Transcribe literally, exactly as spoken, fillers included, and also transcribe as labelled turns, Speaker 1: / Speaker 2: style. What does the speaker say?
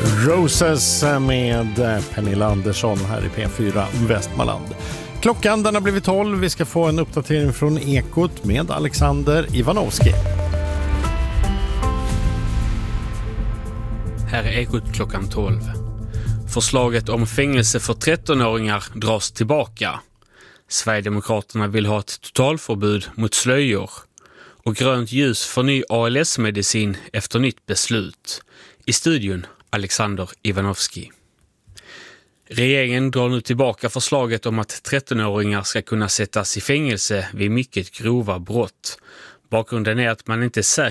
Speaker 1: Roses med Pernilla Andersson här i P fyra Västmanland. Klockan den har blivit tolv. Vi ska få en uppdatering från Ekot med Alexander Ivanovski.
Speaker 2: Här är Ekot klockan tolv. Förslaget om fängelse för trettonåringar dras tillbaka. Sverigedemokraterna vill ha ett totalförbud mot slöjor. Och grönt ljus för ny A L S-medicin efter nytt beslut. I studion Alexander Ivanovski. Regeringen drar nu tillbaka förslaget om att trettonåringar ska kunna sättas i fängelse vid mycket grova brott. Bakgrunden är att man inte är säker